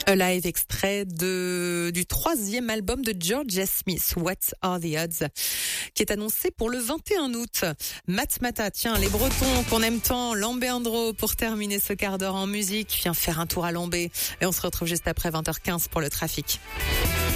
Un live extrait du 3e album de Georgia Smith, What Are the Odds, qui est annoncé pour le 21 août. Matmata, tiens, les Bretons qu'on aime tant, Lambé Andro, pour terminer ce quart d'heure en musique. Viens faire un tour à Lambé. Et on se retrouve juste après 20h15 pour le trafic.